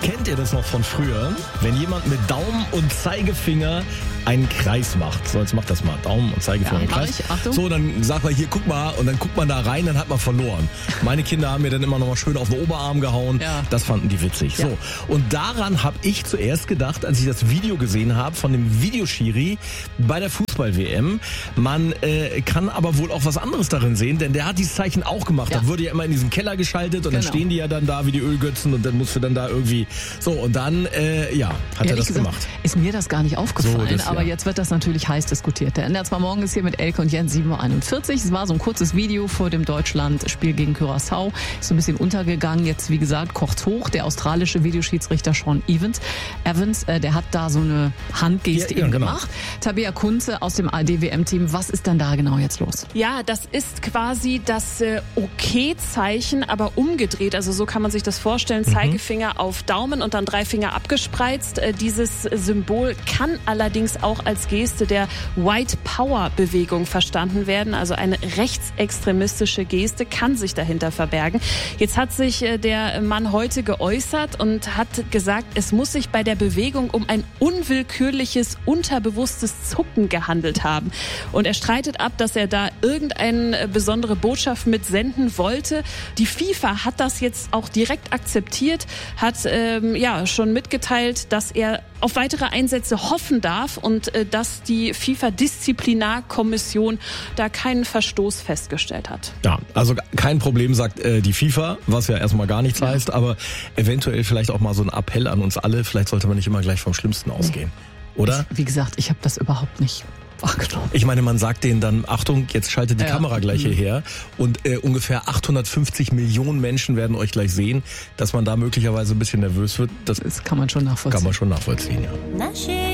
Kennt ihr das noch von früher? Wenn jemand mit Daumen und Zeigefinger einen Kreis macht. So, jetzt macht das mal. Daumen und Zeigefinger einen Kreis. Achtung. So, dann sagt man hier, guck mal, und dann guckt man da rein, dann hat man verloren. Meine Kinder haben mir dann immer noch mal schön auf den Oberarm gehauen. Ja. Das fanden die witzig. Ja. So, und daran habe ich zuerst gedacht, als ich das Video gesehen habe von dem Videoschiri bei der Fußball-WM. Man kann aber wohl auch was anderes darin sehen, denn der hat dieses Zeichen auch gemacht. Ja. Da wurde ja immer in diesen Keller geschaltet und dann stehen die ja dann da wie die Ölgötzen und dann musst du dann da irgendwie so und dann hat er das gemacht. Ist mir das gar nicht aufgefallen, So, aber jetzt wird das natürlich heiß diskutiert. Der NDR 2 Morgen ist hier mit Elke und Jens 7.41 Uhr. Es war so ein kurzes Video vor dem Deutschland-Spiel gegen Curaçao. Ist so ein bisschen untergegangen. Jetzt, wie gesagt, kocht's hoch. Der australische Videoschiedsrichter Sean Evans, der hat da so eine Handgeste gemacht. Tabea Kunze aus dem ARD-WM-Team. Was ist denn da genau jetzt los? Ja, das ist quasi das Okay-Zeichen, aber umgedreht. Also so kann man sich das vorstellen. Zeigefinger auf Daumen und dann 3 Finger abgespreizt. Dieses Symbol kann allerdings auch als Geste der White Power-Bewegung verstanden werden. Also eine rechtsextremistische Geste kann sich dahinter verbergen. Jetzt hat sich der Mann heute geäußert und hat gesagt, es muss sich bei der Bewegung um ein unwillkürliches, unterbewusstes Zucken gehandelt haben. Und er streitet ab, dass er da irgendeine besondere Botschaft mitsenden wollte. Die FIFA hat das jetzt auch direkt akzeptiert, hat schon mitgeteilt, dass er auf weitere Einsätze hoffen darf und dass die FIFA-Disziplinarkommission da keinen Verstoß festgestellt hat. Ja, also kein Problem, sagt die FIFA, was ja erstmal gar nichts heißt, aber eventuell vielleicht auch mal so ein Appell an uns alle, vielleicht sollte man nicht immer gleich vom Schlimmsten ausgehen, oder? Wie gesagt, ich habe das überhaupt nicht wahrgenommen. Ich meine, man sagt denen dann, Achtung, jetzt schaltet die Kamera gleich hierher und ungefähr 850 Millionen Menschen werden euch gleich sehen, dass man da möglicherweise ein bisschen nervös wird. Das kann man schon nachvollziehen. ja.